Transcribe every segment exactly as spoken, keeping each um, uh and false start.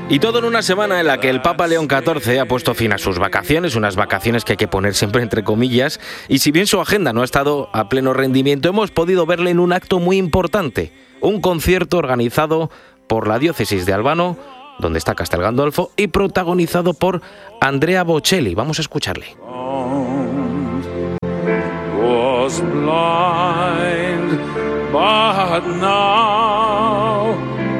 Y todo en una semana en la que el Papa León catorce ha puesto fin a sus vacaciones, unas vacaciones que hay que poner siempre entre comillas, y si bien su agenda no ha estado a pleno rendimiento, hemos podido verle en un acto muy importante, un concierto organizado por la diócesis de Albano, donde está Castel Gandolfo, y protagonizado por Andrea Bocelli. Vamos a escucharle. Was blind, but now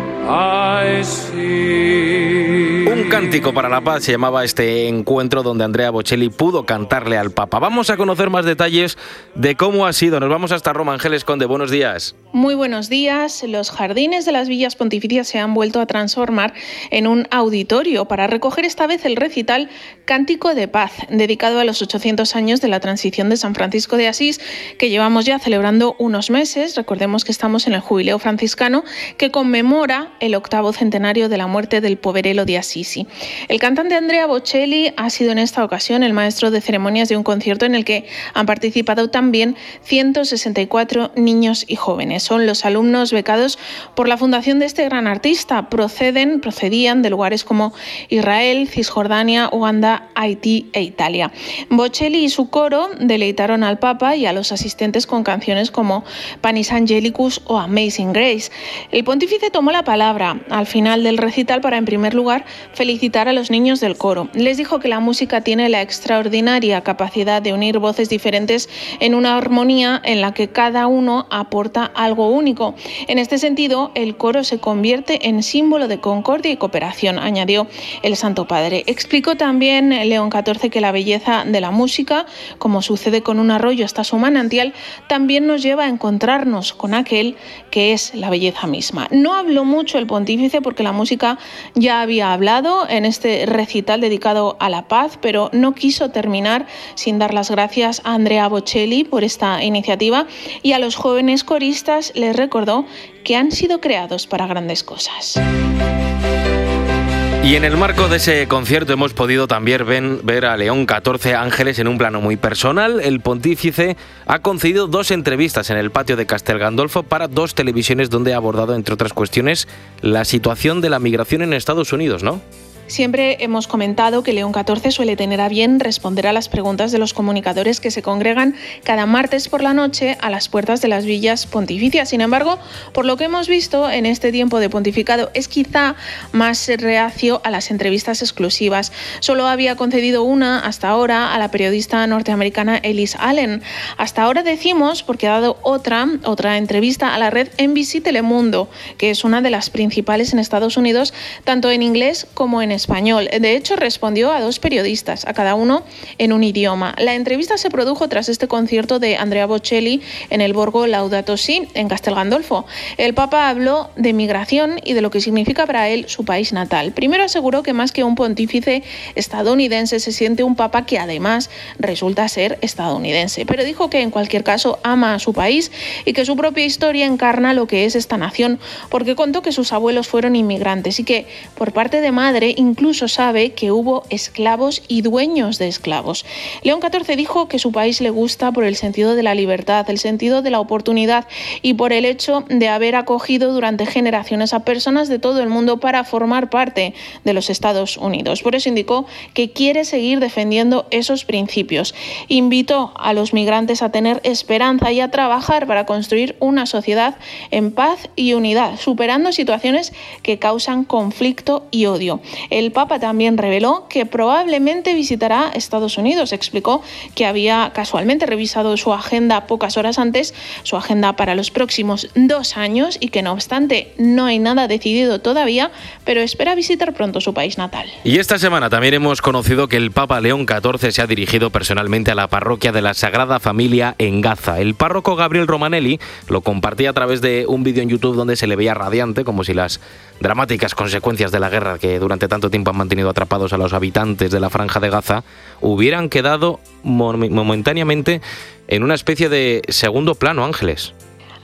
I see. Un cántico para la paz se llamaba este encuentro donde Andrea Bocelli pudo cantarle al Papa. Vamos a conocer más detalles de cómo ha sido. Nos vamos hasta Roma. Ángeles Conde, buenos días. Muy buenos días. Los jardines de las villas pontificias se han vuelto a transformar en un auditorio para recoger esta vez el recital Cántico de Paz, dedicado a los ochocientos años de la transición de San Francisco de Asís, que llevamos ya celebrando unos meses. Recordemos que estamos en el jubileo franciscano, que conmemora el octavo centenario de la muerte del poverello de Assisi. El cantante Andrea Bocelli ha sido en esta ocasión el maestro de ceremonias de un concierto en el que han participado también ciento sesenta y cuatro niños y jóvenes. Son los alumnos becados por la fundación de este gran artista. Proceden, procedían de lugares como Israel, Cisjordania, Uganda, Haití e Italia. Bocelli y su coro deleitaron al Papa y a los asistentes con canciones como Panis Angelicus o Amazing Grace. El pontífice tomó la palabra al final del recital para, en primer lugar, felicitar a los niños del coro. Les dijo que la música tiene la extraordinaria capacidad de unir voces diferentes en una armonía en la que cada uno aporta algo único. En este sentido, el coro se convierte en símbolo de concordia y cooperación, añadió el Santo Padre. Explicó también León catorce que la belleza de la música, como sucede con un arroyo hasta su manantial, también nos lleva a encontrarnos con aquel que es la belleza misma. No habló mucho el pontífice porque la música ya había hablado en este recital dedicado a la paz, pero no quiso terminar sin dar las gracias a Andrea Bocelli por esta iniciativa y a los jóvenes coristas les recordó que han sido creados para grandes cosas. Y en el marco de ese concierto hemos podido también ven, ver a León catorce Ángeles en un plano muy personal. El pontífice ha concedido dos entrevistas en el patio de Castel Gandolfo para dos televisiones donde ha abordado, entre otras cuestiones, la situación de la migración en Estados Unidos, ¿no? Siempre hemos comentado que León catorce suele tener a bien responder a las preguntas de los comunicadores que se congregan cada martes por la noche a las puertas de las villas pontificias. Sin embargo, por lo que hemos visto en este tiempo de pontificado, es quizá más reacio a las entrevistas exclusivas. Solo había concedido una hasta ahora a la periodista norteamericana Elise Allen. Hasta ahora decimos porque ha dado otra, otra entrevista a la red N B C Telemundo, que es una de las principales en Estados Unidos, tanto en inglés como en español. De hecho, respondió a dos periodistas, a cada uno en un idioma. La entrevista se produjo tras este concierto de Andrea Bocelli en el Borgo Laudato Si, en Castel Gandolfo. El Papa habló de migración y de lo que significa para él su país natal. Primero aseguró que más que un pontífice estadounidense se siente un Papa que además resulta ser estadounidense, pero dijo que en cualquier caso ama a su país y que su propia historia encarna lo que es esta nación, porque contó que sus abuelos fueron inmigrantes y que por parte de madre incluso sabe que hubo esclavos y dueños de esclavos. León catorce dijo que su país le gusta por el sentido de la libertad, el sentido de la oportunidad y por el hecho de haber acogido durante generaciones a personas de todo el mundo para formar parte de los Estados Unidos. Por eso indicó que quiere seguir defendiendo esos principios. Invitó a los migrantes a tener esperanza y a trabajar para construir una sociedad en paz y unidad, superando situaciones que causan conflicto y odio. El Papa también reveló que probablemente visitará Estados Unidos. Explicó que había casualmente revisado su agenda pocas horas antes, su agenda para los próximos dos años y que no obstante no hay nada decidido todavía, pero espera visitar pronto su país natal. Y esta semana también hemos conocido que el Papa León catorce se ha dirigido personalmente a la parroquia de la Sagrada Familia en Gaza. El párroco Gabriel Romanelli lo compartía a través de un vídeo en YouTube donde se le veía radiante, como si las dramáticas consecuencias de la guerra que durante tanto tiempo han mantenido atrapados a los habitantes de la Franja de Gaza hubieran quedado momentáneamente en una especie de segundo plano, Ángeles.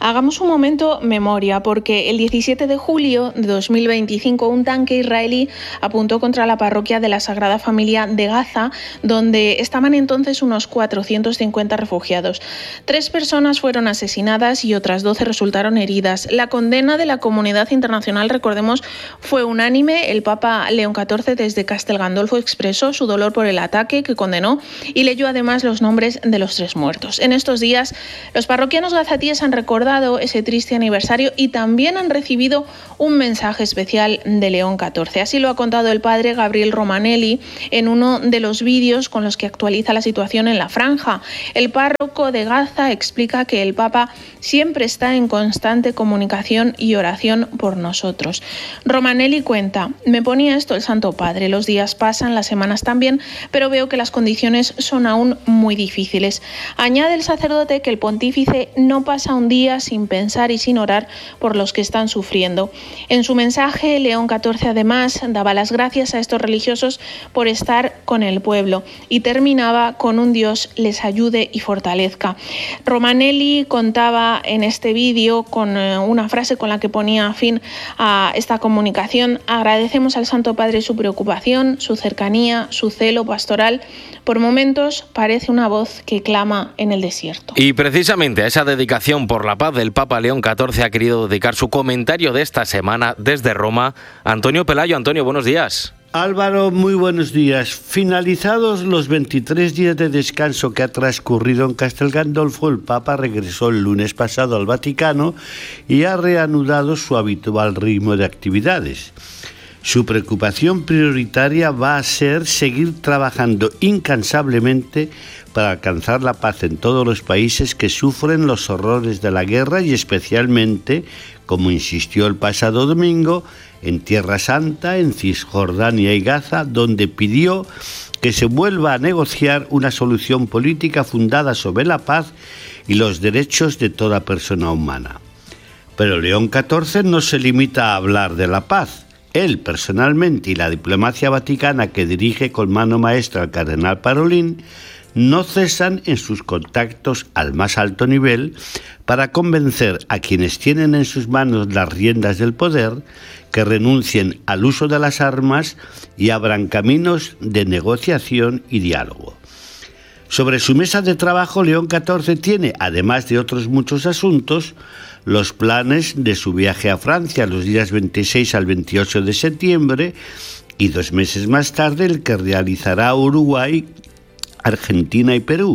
Hagamos un momento memoria, porque el diecisiete de julio de dos mil veinticinco un tanque israelí apuntó contra la parroquia de la Sagrada Familia de Gaza, donde estaban entonces unos cuatrocientos cincuenta refugiados. Tres personas fueron asesinadas y otras doce resultaron heridas. La condena de la comunidad internacional, recordemos, fue unánime. El Papa León catorce desde Castel Gandolfo expresó su dolor por el ataque que condenó y leyó además los nombres de los tres muertos. En estos días, los parroquianos gazatíes han recordado ese triste aniversario y también han recibido un mensaje especial de León catorce. Así lo ha contado el padre Gabriel Romanelli en uno de los vídeos con los que actualiza la situación en la franja. El párroco de Gaza explica que el Papa siempre está en constante comunicación y oración por nosotros. Romanelli cuenta: me ponía esto el Santo Padre, los días pasan, las semanas también, pero veo que las condiciones son aún muy difíciles. Añade el sacerdote que el pontífice no pasa un día sin pensar y sin orar por los que están sufriendo. En su mensaje, León catorce además daba las gracias a estos religiosos por estar con el pueblo y terminaba con un Dios les ayude y fortalezca. Romanelli contaba en este vídeo con una frase con la que ponía fin a esta comunicación: agradecemos al Santo Padre su preocupación, su cercanía, su celo pastoral. Por momentos parece una voz que clama en el desierto. Y precisamente a esa dedicación por la paz del Papa León catorce ha querido dedicar su comentario de esta semana desde Roma Antonio Pelayo. Antonio, buenos días. Álvaro, muy buenos días. Finalizados los veintitrés días de descanso que ha transcurrido en Castel Gandolfo, el Papa regresó el lunes pasado al Vaticano y ha reanudado su habitual ritmo de actividades. Su preocupación prioritaria va a ser seguir trabajando incansablemente para alcanzar la paz en todos los países que sufren los horrores de la guerra y especialmente, como insistió el pasado domingo, en Tierra Santa, en Cisjordania y Gaza, donde pidió que se vuelva a negociar una solución política fundada sobre la paz y los derechos de toda persona humana. Pero León catorce no se limita a hablar de la paz. Él personalmente y la diplomacia vaticana que dirige con mano maestra el cardenal Parolin no cesan en sus contactos al más alto nivel para convencer a quienes tienen en sus manos las riendas del poder que renuncien al uso de las armas y abran caminos de negociación y diálogo. Sobre su mesa de trabajo, León catorce tiene, además de otros muchos asuntos, los planes de su viaje a Francia los días veintiséis al veintiocho de septiembre y dos meses más tarde el que realizará Uruguay, Argentina y Perú.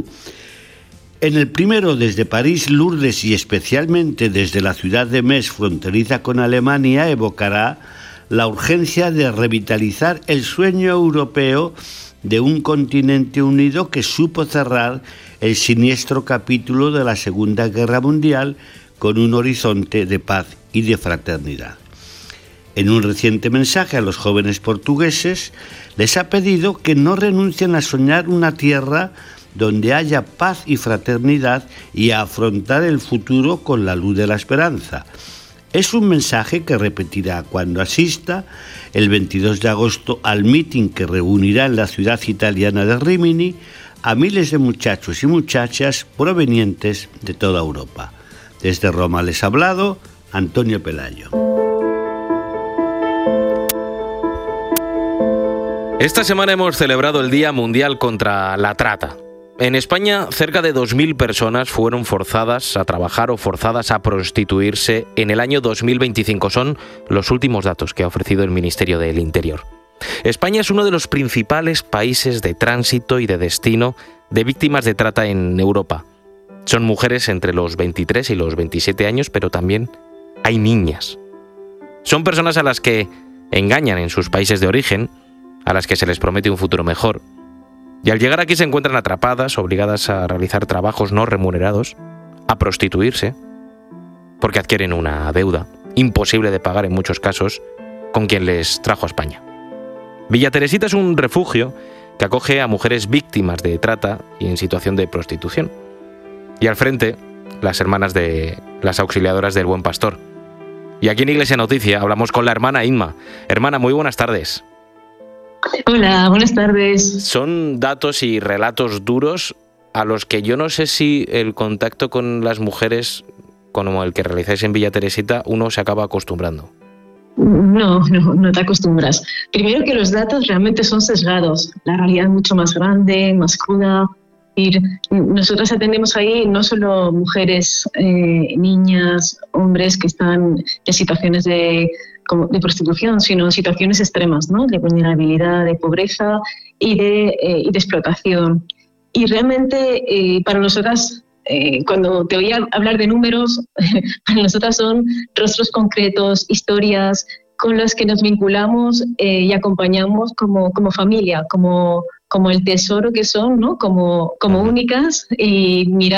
En el primero, desde París, Lourdes y especialmente desde la ciudad de Metz, fronteriza con Alemania, evocará la urgencia de revitalizar el sueño europeo de un continente unido que supo cerrar el siniestro capítulo de la Segunda Guerra Mundial con un horizonte de paz y de fraternidad. En un reciente mensaje a los jóvenes portugueses, les ha pedido que no renuncien a soñar una tierra donde haya paz y fraternidad y a afrontar el futuro con la luz de la esperanza. Es un mensaje que repetirá cuando asista el veintidós de agosto al mitin que reunirá en la ciudad italiana de Rimini a miles de muchachos y muchachas provenientes de toda Europa. Desde Roma les ha hablado Antonio Pelayo. Esta semana hemos celebrado el Día Mundial contra la Trata. En España, cerca de dos mil personas fueron forzadas a trabajar o forzadas a prostituirse en el año dos mil veinticinco. Son los últimos datos que ha ofrecido el Ministerio del Interior. España es uno de los principales países de tránsito y de destino de víctimas de trata en Europa. Son mujeres entre los veintitrés y los veintisiete años, pero también hay niñas. Son personas a las que engañan en sus países de origen, a las que se les promete un futuro mejor. Y al llegar aquí se encuentran atrapadas, obligadas a realizar trabajos no remunerados, a prostituirse, porque adquieren una deuda, imposible de pagar en muchos casos, con quien les trajo a España. Villa Teresita es un refugio que acoge a mujeres víctimas de trata y en situación de prostitución. Y al frente, las hermanas de las auxiliadoras del Buen Pastor. Y aquí en Iglesia Noticia hablamos con la hermana Inma. Hermana, muy buenas tardes. Hola, buenas tardes. Son datos y relatos duros a los que yo no sé si el contacto con las mujeres como el que realizáis en Villa Teresita, uno se acaba acostumbrando. No, no, no te acostumbras. Primero que los datos realmente son sesgados. La realidad es mucho más grande, más cruda. Ir, nosotras atendemos ahí no solo mujeres, eh, niñas, hombres que están en situaciones de, como de prostitución, sino en situaciones extremas, ¿no? De vulnerabilidad, de pobreza y de, eh, y de explotación. Y realmente eh, para nosotras, eh, cuando te oía hablar de números, para nosotras son rostros concretos, historias con las que nos vinculamos eh, y acompañamos como, como familia, como, como el tesoro que son, ¿no? Como, como únicas, y mirar